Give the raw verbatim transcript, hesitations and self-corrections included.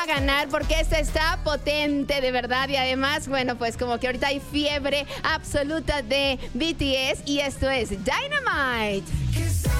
a ganar porque esta está potente de verdad. Y además, bueno, pues como que ahorita hay fiebre absoluta de B T S y esto es Dynamite.